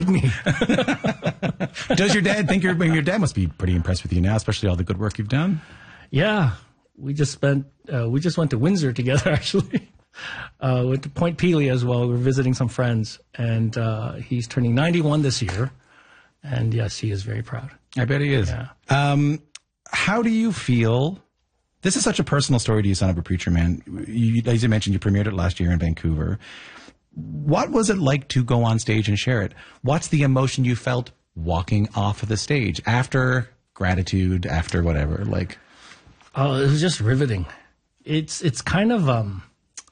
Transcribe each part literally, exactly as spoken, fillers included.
me. Does your dad think you're, your dad must be pretty impressed with you now, especially all the good work you've done? Yeah. We just spent, uh, we just went to Windsor together, actually. Uh, went to Point Pelee as well. We were visiting some friends, and uh, he's turning ninety-one this year. And yes, he is very proud. I bet he is. Yeah. Um, how do you feel? This is such a personal story to you, Son of a Preacher Man. You, as you mentioned, you premiered it last year in Vancouver. What was it like to go on stage and share it? What's the emotion you felt walking off of the stage after gratitude, after whatever? Like, oh, it was just riveting. It's it's kind of um,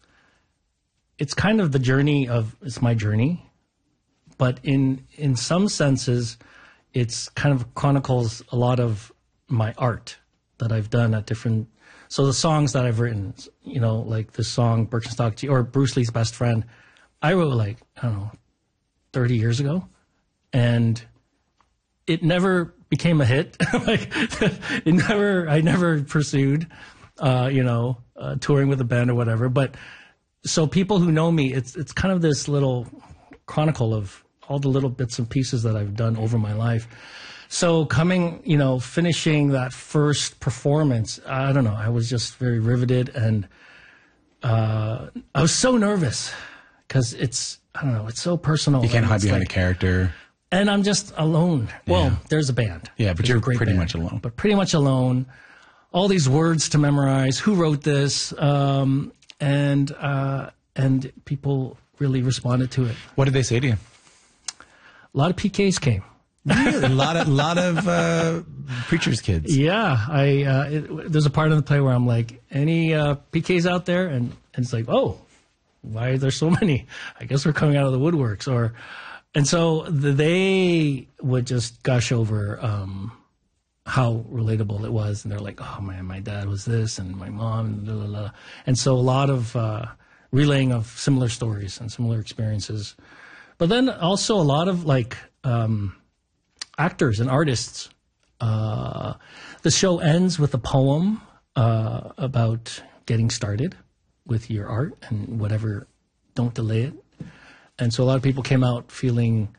it's kind of the journey of it's my journey, but in in some senses, it's kind of chronicles a lot of my art that I've done at different. So the songs that I've written, you know, like this song Birkenstock G or Bruce Lee's Best Friend, I wrote like I don't know, thirty years ago, and it never became a hit. Like it never, I never pursued, uh, you know, uh, touring with a band or whatever. But so people who know me, it's it's kind of this little chronicle of all the little bits and pieces that I've done over my life. So coming, you know, finishing that first performance, I don't know, I was just very riveted, and uh, I was so nervous because it's, I don't know, it's so personal. You can't hide behind like, a character. And I'm just alone. Well, Yeah. there's a band. Yeah, but There's you're a great pretty band, much alone. But pretty much alone. All these words to memorize. Who wrote this? Um, and uh, and people really responded to it. What did they say to you? A lot of P Ks came. Really? a lot of lot of uh, preachers' kids. Yeah, I uh, it, there's a part of the play where I'm like, any uh, P Ks out there? And, and it's like, oh, why are there so many? I guess we're coming out of the woodworks. Or, and so the, they would just gush over um, how relatable it was, and they're like, oh man, my dad was this, and my mom, and blah, blah, blah. And so a lot of uh, relaying of similar stories and similar experiences, but then also a lot of like. Um, actors and artists. Uh, the show ends with a poem uh, about getting started with your art and whatever, don't delay it. And so a lot of people came out feeling,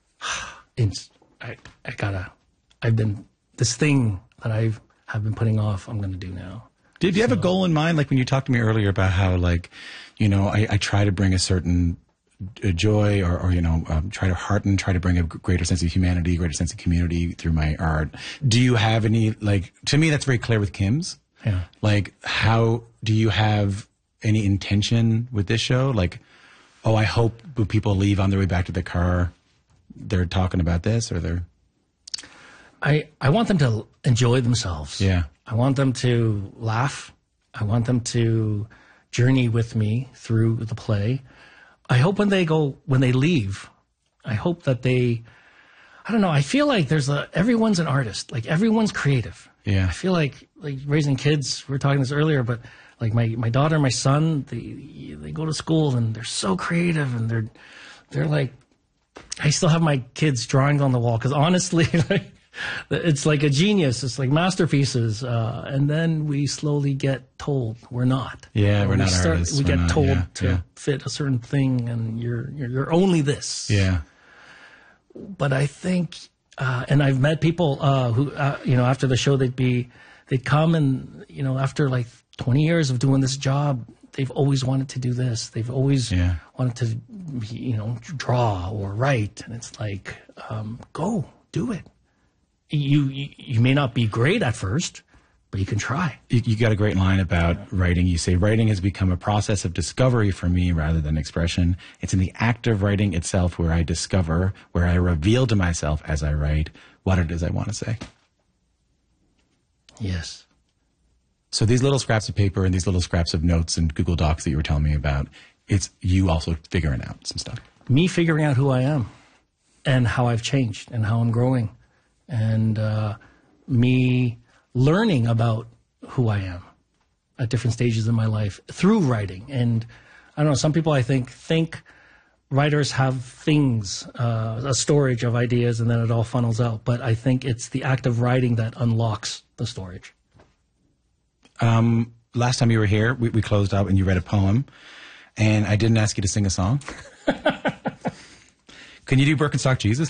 I, I gotta, I've been, this thing that I've have been putting off, I'm going to do now. Did you so, have a goal in mind? Like when you talked to me earlier about how like, you know, I, I try to bring a certain a joy or, or you know, um, try to hearten, try to bring a greater sense of humanity, greater sense of community through my art. Do you have any, like, to me, that's very clear with Kim's. Yeah. Like, how do you have any intention with this show? Like, oh, I hope when people leave on their way back to the car, they're talking about this or they're. I, I want them to enjoy themselves. Yeah. I want them to laugh. I want them to journey with me through the play. I hope when they go, when they leave, I hope that they, I don't know, I feel like there's a, everyone's an artist. Like everyone's creative. Yeah. I feel like, like raising kids, we were talking this earlier, but like my, my daughter and my son, they, they go to school and they're so creative and they're, they're like, I still have my kids' drawings on the wall because honestly, like, it's like a genius. It's like masterpieces. Uh, and then we slowly get told we're not. Yeah, we're we not start, artists. We we're get not, told yeah, to yeah. fit a certain thing and you're, you're, you're only this. Yeah. But I think, uh, and I've met people uh, who, uh, you know, after the show, they'd be, they'd come and, you know, after like twenty years of doing this job, they've always wanted to do this. They've always yeah. wanted to, you know, draw or write. And it's like, um, go, do it. You, you you may not be great at first, but you can try. You, you got a great line about writing. You say, writing has become a process of discovery for me rather than expression. It's in the act of writing itself where I discover, where I reveal to myself as I write what it is I want to say. Yes. So these little scraps of paper and these little scraps of notes and Google Docs that you were telling me about, it's you also figuring out some stuff. Me figuring out who I am and how I've changed and how I'm growing. And uh, me learning about who I am at different stages in my life through writing. And I don't know, some people I think think writers have things, uh, a storage of ideas, and then it all funnels out. But I think it's the act of writing that unlocks the storage. Um, last time you were here, we, we closed out and you read a poem. And I didn't ask you to sing a song. Can you do Birkenstock Jesus?